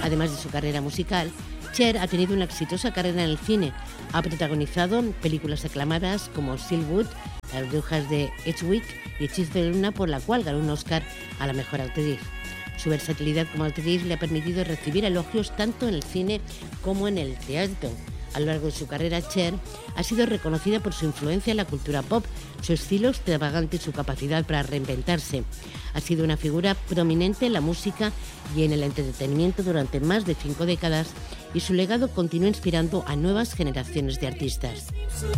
Además de su carrera musical, Cher ha tenido una exitosa carrera en el cine. Ha protagonizado películas aclamadas como Silkwood, Las brujas de Eastwick y Hechizo de Luna, por la cual ganó un Oscar a la mejor actriz. Su versatilidad como actriz le ha permitido recibir elogios tanto en el cine como en el teatro. A lo largo de su carrera, Cher ha sido reconocida por su influencia en la cultura pop, su estilo extravagante y su capacidad para reinventarse. Ha sido una figura prominente en la música y en el entretenimiento durante más de 5 décadas, y su legado continúa inspirando a nuevas generaciones de artistas.